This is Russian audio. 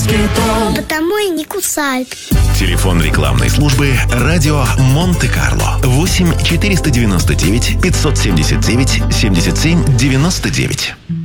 москитол. Потому и не кусают. Телефон рекламной службы «Радио Монте-Карло». 8 499 579 77 99.